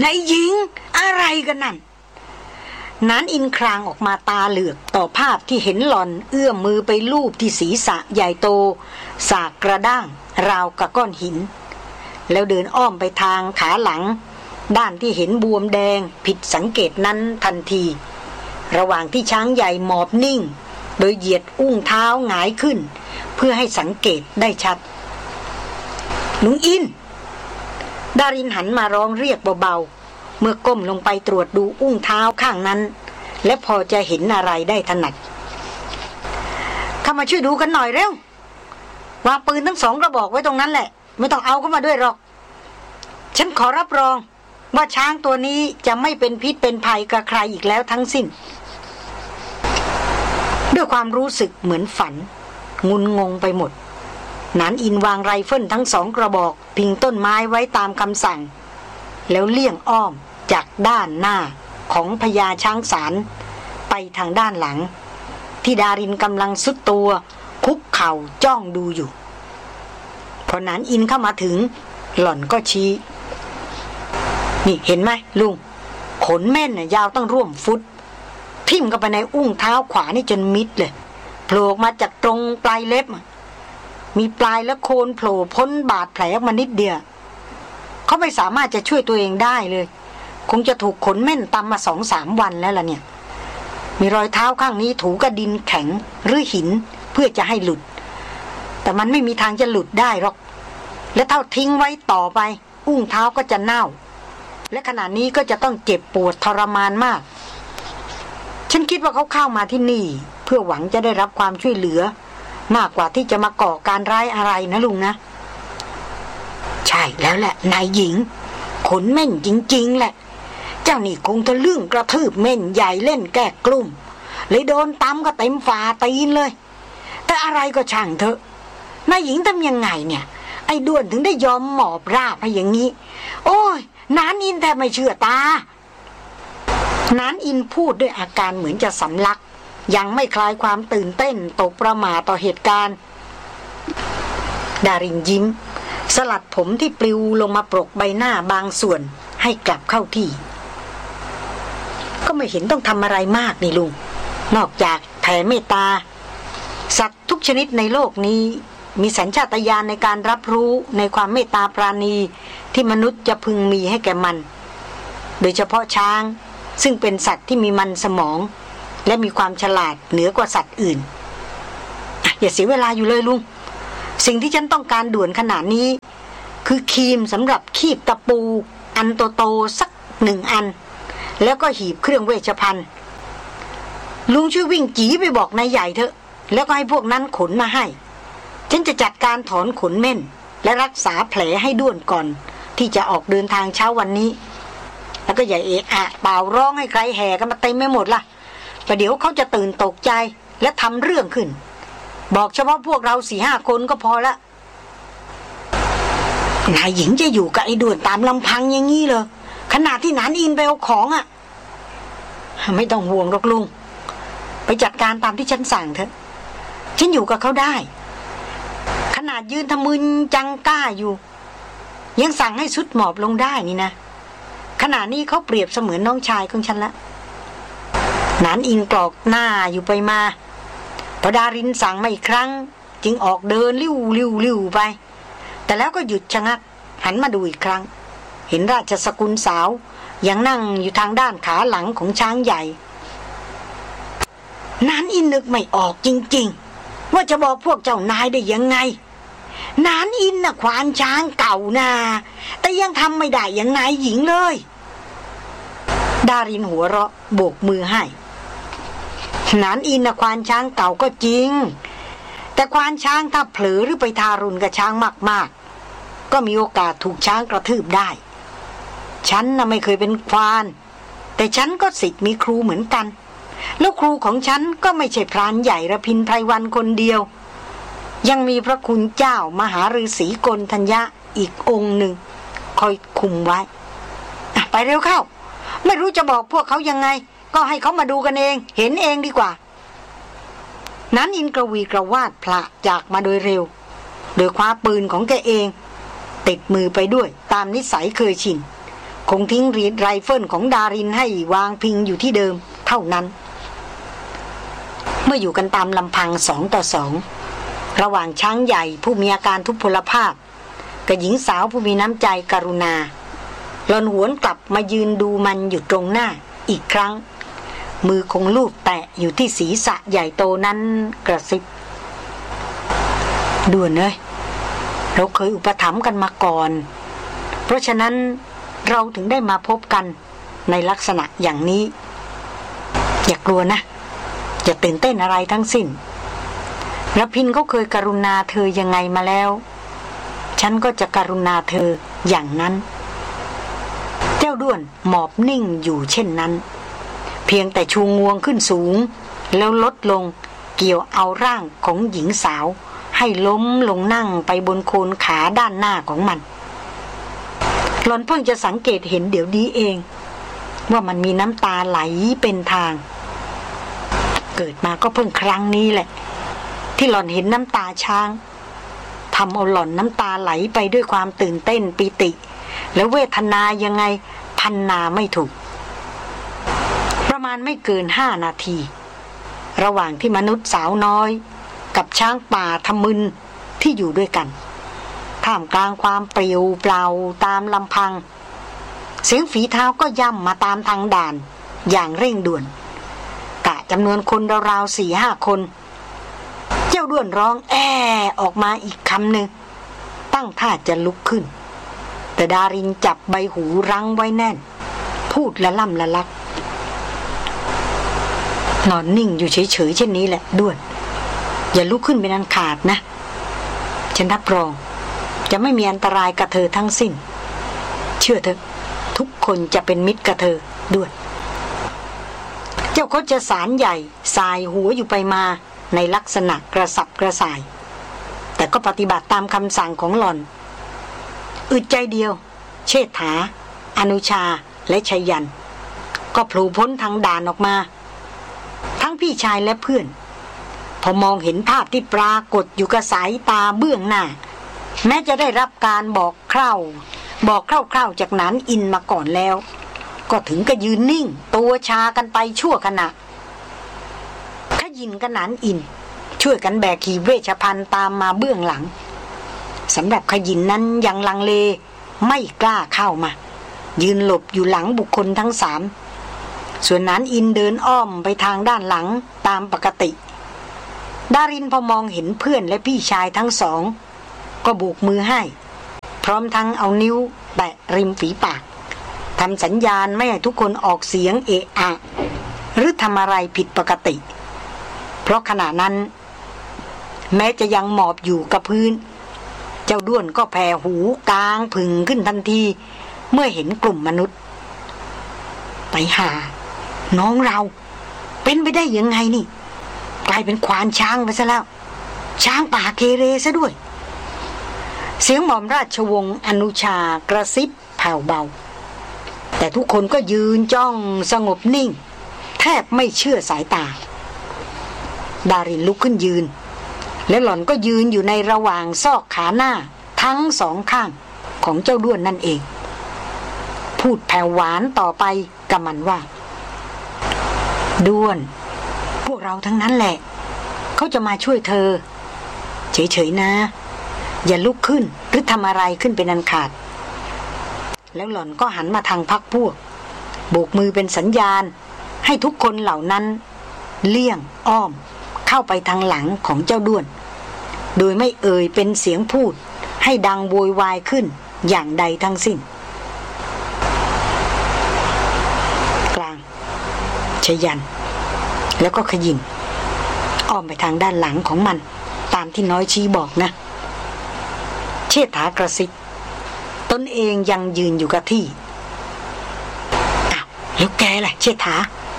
นายหญิงอะไรกันนั่นนานอินครางออกมาตาเหลือกต่อภาพที่เห็นหล่อนเอื้อมมือไปลูบที่ศีรษะใหญ่โตสากกระด้างราวกับก้อนหินแล้วเดินอ้อมไปทางขาหลังด้านที่เห็นบวมแดงผิดสังเกตนั้นทันทีระหว่างที่ช้างใหญ่หมอบนิ่งโดยเหยียดอุ้งเท้าหงายขึ้นเพื่อให้สังเกตได้ชัดลุงอินดารินหันมาร้องเรียกเบาๆเมื่อก้มลงไปตรวจดูอุ้งเท้าข้างนั้นและพอจะเห็นอะไรได้ถนัดเข้ามาช่วยดูกันหน่อยเร็ววางปืนทั้ง2 กระบอกไว้ตรงนั้นแหละไม่ต้องเอาเข้ามาด้วยหรอกฉันขอรับรองว่าช้างตัวนี้จะไม่เป็นพิษเป็นภัยกับใครอีกแล้วทั้งสิ้นด้วยความรู้สึกเหมือนฝันงุนงงไปหมดนานอินวางไรเฟิลทั้ง2 กระบอกพิงต้นไม้ไว้ตามคำสั่งแล้วเลี่ยงอ้อมจากด้านหน้าของพญาช้างสารไปทางด้านหลังที่ดารินกำลังซุดตัวคุกเข่าจ้องดูอยู่พอนานอินเข้ามาถึงหล่อนก็ชี้นี่เห็นไหมลุงขนแม่นน่ะยาวตั้งร่วมฟุตทิ่มเข้าไปในอุ้งเท้าขวานี่จนมิดเลยโผล่ออกมาจากตรงปลายเล็บมีปลายและโคนโผล่พ้นบาดแผลออกมานิดเดียวเขาไม่สามารถจะช่วยตัวเองได้เลยคงจะถูกขนแม่นตำมา 2-3 วันแล้วล่ะเนี่ยมีรอยเท้าข้างนี้ถูกับดินแข็งหรือหินเพื่อจะให้หลุดแต่มันไม่มีทางจะหลุดได้หรอกและถ้าทิ้งไว้ต่อไปอุ้งเท้าก็จะเน่าและขณะนี้ก็จะต้องเจ็บปวดทรมานมากฉันคิดว่าเขาเข้ามาที่นี่เพื่อหวังจะได้รับความช่วยเหลือมากกว่าที่จะมาก่อการร้ายอะไรนะลุงนะใช่แล้วแหละนายหญิงขนแม่นจริงๆแหละเจ้านี่คงทะลึ่งกระทืบแม่นใหญ่เล่นแก้กลุ่มเลยโดนตำก็เต็มฝ่าตีนเลยแต่อะไรก็ช่างเถอะนายหญิงทำยังไงเนี่ยไอ้ด้วนถึงได้ยอมหมอบราบให้อย่างนี้โอ้ยนานอินแทบไม่เชื่อตานานอินพูดด้วยอาการเหมือนจะสำลักยังไม่คลายความตื่นเต้นตกประหม่าต่อเหตุการณ์ดารินยิ้มสลัดผมที่ปลิวลงมาปรกใบหน้าบางส่วนให้กลับเข้าที่ก็ไม่เห็นต้องทำอะไรมากนี่ลุงนอกจากแผ่เมตตาสัตว์ทุกชนิดในโลกนี้มีสัญชาตญาณในการรับรู้ในความเมตตาปราณีที่มนุษย์จะพึงมีให้แก่มันโดยเฉพาะช้างซึ่งเป็นสัตว์ที่มีมันสมองและมีความฉลาดเหนือกว่าสัตว์อื่นอย่าเสียเวลาอยู่เลยลุงสิ่งที่ฉันต้องการด่วนขณะนี้คือครีมสำหรับคีบตะปูอันโตๆสัก1 อันแล้วก็หีบเครื่องเวชภัณฑ์ลุงช่วยวิ่งจี๋ไปบอกนายใหญ่เถอะแล้วก็ให้พวกนั้นขนมาให้ฉันจะจัดการถอนขนเม่นและรักษาแผลให้ด่วนก่อนที่จะออกเดินทางเช้าวันนี้แล้วก็อย่าเอะอะเป่าร้องให้ใครแห่กันมาเต็มไม่หมดล่ะประเดี๋ยวเขาจะตื่นตกใจและทำเรื่องขึ้นบอกเฉพาะพวกเรา 4-5 คนก็พอละนายหญิงจะอยู่กับไอ้ด่วนตามลำพังอย่างงี้เลยขนาดที่นานอินไปเอาของอ่ะไม่ต้องห่วงหรอกลุงไปจัดการตามที่ฉันสั่งเถอะฉันอยู่กับเขาได้ขนาดยืนทะมึนจังก้าอยู่ยังสั่งให้สุดหมอบลงได้นี่นะขณะนี้เขาเปรียบเสมือนน้องชายของฉันละนานอินกรอกหน้าอยู่ไปมาพอดารินสั่งมาอีกครั้งจึงออกเดินลิ้วไปแต่แล้วก็หยุดชะงักหันมาดูอีกครั้งเห็นราชสกุลสาวยังนั่งอยู่ทางด้านขาหลังของช้างใหญ่นานอินนึกไม่ออกจริงๆว่าจะบอกพวกเจ้านายได้ยังไงนานอินน่ะควานช้างเก่านาแต่ยังทำไม่ได้อย่างนายหญิงเลยดารินหัวเราะโบกมือให้นานอินน่ะควานช้างเก่าก็จริงแต่ควานช้างถ้าเผลอหรือไปทารุณกับช้างมากๆก็มีโอกาสถูกช้างกระทืบได้ฉันน่ะไม่เคยเป็นควานแต่ฉันก็ศิษย์มีครูเหมือนกันแล้วครูของฉันก็ไม่ใช่พรานใหญ่ระพินไพรวันคนเดียวยังมีพระคุณเจ้ามหาฤาษีกลทัญญะอีกองค์หนึ่งคอยคุมไว้ไปเร็วเข้าไม่รู้จะบอกพวกเขายังไงก็ให้เขามาดูกันเองเห็นเองดีกว่านั้นอินกระวีกระวาดพละจากมาโดยเร็วโดยคว้าปืนของแกเองติดมือไปด้วยตามนิสัยเคยชินคงทิ้งรีดไรเฟิลของดารินให้วางพิงอยู่ที่เดิมเท่านั้นเมื่ออยู่กันตามลำพัง2 ต่อ 2ระหว่างช้างใหญ่ผู้มีอาการทุพพลภาพกับหญิงสาวผู้มีน้ำใจกรุณาหล่อนหวนกลับมายืนดูมันอยู่ตรงหน้าอีกครั้งมือคงลูบแตะอยู่ที่ศีรษะใหญ่โตนั้นกระซิบด่วนเลยเราเคยอุปถัมภ์กันมาก่อนเพราะฉะนั้นเราถึงได้มาพบกันในลักษณะอย่างนี้อย่ากลัวนะอย่าตื่นเต้นอะไรทั้งสิ้นระพินเขาเคยกรุณาเธอยังไงมาแล้วฉันก็จะกรุณาเธออย่างนั้นเจ้าด้วนหมอบนิ่งอยู่เช่นนั้นเพียงแต่ชูงวงขึ้นสูงแล้วลดลงเกี่ยวเอาร่างของหญิงสาวให้ล้มลงนั่งไปบนโคนขาด้านหน้าของมันหล่อนเพิ่งจะสังเกตเห็นเดี๋ยวนี้เองว่ามันมีน้ำตาไหลเป็นทางเกิดมาก็เพิ่งครั้งนี้แหละที่หล่อนเห็นน้ำตาช้างทำเอาหล่อนน้ำตาไหลไปด้วยความตื่นเต้นปิติและเวทนายังไงพรรณนาไม่ถูกประมาณไม่เกิน5 นาทีระหว่างที่มนุษย์สาวน้อยกับช้างป่าทะมึนที่อยู่ด้วยกันท่ามกลางความเปลี่ยวเปล่าตามลำพังเสียงฝีเท้าก็ย่ำมาตามทางด่านอย่างเร่งด่วนกะจำนวนคนราวๆ 4-5 คนเจ้าด้วนร้องแอออกมาอีกคำหนึ่งตั้งท่าจะลุกขึ้นแต่ดารินจับใบหูรั้งไว้แน่นพูดละล่ำละลักนอนนิ่งอยู่เฉยๆเช่นนี้แหละด้วนอย่าลุกขึ้นเป็นอันขาดนะฉันรับรองจะไม่มีอันตรายกับเธอทั้งสิ้นเชื่อเถอะทุกคนจะเป็นมิตรกับเธอด้วนเจ้าโคชสารใหญ่สายหัวอยู่ไปมาในลักษณะกระสับกระส่ายแต่ก็ปฏิบัติตามคำสั่งของหล่อนอึดใจเดียวเชษฐาอนุชาและชัยยันก็โผล่พ้นทางด่านออกมาทั้งพี่ชายและเพื่อนพอมองเห็นภาพที่ปรากฏอยู่กับสายตาเบื้องหน้าแม้จะได้รับการบอกคร่าวๆจากนานอินมาก่อนแล้วก็ถึงกับยืนนิ่งตัวชากันไปชั่วขณะขยินกับนานอินช่วยกันแบกขีเวชภัณฑ์ตามมาเบื้องหลังสำหรับขยินนั้นยังลังเลไม่กล้าเข้ามายืนหลบอยู่หลังบุคคลทั้ง3ส่วนนานอินเดินอ้อมไปทางด้านหลังตามปกติดารินพอมองเห็นเพื่อนและพี่ชายทั้งสองก็โบกมือให้พร้อมทั้งเอานิ้วแตะริมฝีปากทำสัญญาณไม่ให้ทุกคนออกเสียงเอะอะหรือทำอะไรผิดปกติเพราะขณะนั้นแม้จะยังหมอบอยู่กับพื้นเจ้าด้วนก็แผ่หูกลางผึ่งขึ้นทันทีเมื่อเห็นกลุ่มมนุษย์ไปหาน้องเราเป็นไปได้ยังไงนี่กลายเป็นควานช้างไปซะแล้วช้างป่าเกเรซะด้วยเสียงหม่อมราชวงศ์อนุชากระซิบแผ่วเบาแต่ทุกคนก็ยืนจ้องสงบนิ่งแทบไม่เชื่อสายตาดารินลุกขึ้นยืนและหล่อนก็ยืนอยู่ในระหว่างซอกขาหน้าทั้ง2 ข้างของเจ้าด้วนนั่นเองพูดแผ่วหวานต่อไปกับมันว่าด้วนพวกเราทั้งนั้นแหละเขาจะมาช่วยเธอเฉยๆนะอย่าลุกขึ้นหรือทำอะไรขึ้นเป็นอันขาดแล้วหล่อนก็หันมาทางพรรคพวกโบกมือเป็นสัญญาณให้ทุกคนเหล่านั้นเลี่ยงอ้อมเข้าไปทางหลังของเจ้าด้วนโดยไม่เอ่ยเป็นเสียงพูดให้ดังโวยวายขึ้นอย่างใดทั้งสิ้นกลางชยันแล้วก็ขยินอ้อมไปทางด้านหลังของมันตามที่น้อยชี้บอกนะเชษฐากระซิบตนเองยังยืนอยู่กับที่อ้าวแล้วแกล่ะเชษฐา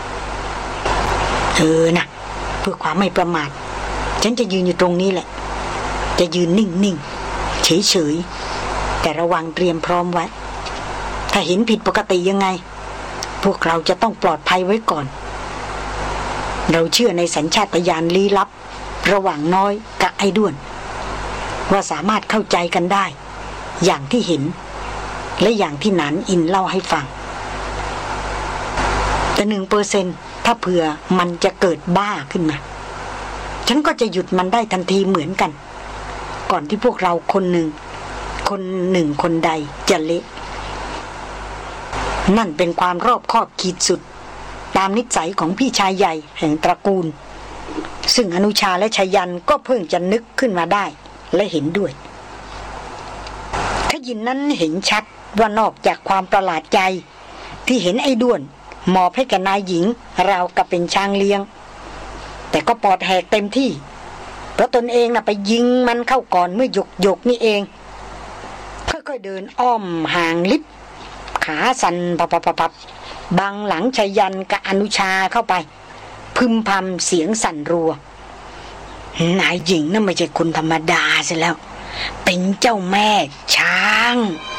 นะเพื่อความไม่ประมาทฉันจะยืนอยู่ตรงนี้แหละจะยืนนิ่งๆเฉยๆแต่ระวังเตรียมพร้อมไว้ถ้าเห็นผิดปกติยังไงพวกเราจะต้องปลอดภัยไว้ก่อนเราเชื่อในสัญชาตญาณลี้ลับระหว่างน้อยกับไอ้ด้วนว่าสามารถเข้าใจกันได้อย่างที่เห็นและอย่างที่หนานอินเล่าให้ฟังแต่1%ถ้าเผื่อมันจะเกิดบ้าขึ้นมาฉันก็จะหยุดมันได้ทันทีเหมือนกันก่อนที่พวกเราคนหนึ่งคนใดจะเละนั่นเป็นความรอบคอบขีดสุดตามนิสัยของพี่ชายใหญ่แห่งตระกูลซึ่งอนุชาและชยันก็เพิ่งจะนึกขึ้นมาได้และเห็นด้วยขยินนั้นเห็นชัดว่านอกจากความประหลาดใจที่เห็นไอ้ด้วนมอบให้กับนายหญิงราวกับเป็นช้างเลี้ยงแต่ก็ปอดแหกเต็มที่เพราะตนเองน่ะไปยิงมันเข้าก่อนเมื่อหยกนี่เองค่อยๆเดินอ้อมห่างลิบขาสั่นปับบังหลังชยันกับอนุชาเข้าไปพึมพำเสียงสั่นรัวนายหญิงนั่นไม่ใช่คนธรรมดาซะแล้วเป็นเจ้าแม่ช้าง